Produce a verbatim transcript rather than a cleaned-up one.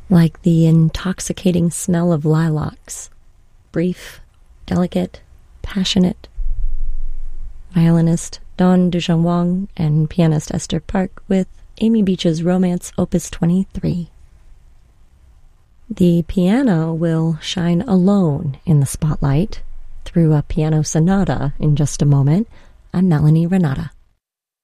like the intoxicating smell of lilacs, brief, delicate, passionate. Violinist Dawn Dushan Wang and pianist Esther Park with Amy Beach's Romance Opus twenty-three. The piano will shine alone in the spotlight through a piano sonata in just a moment. I'm Melanie Renata.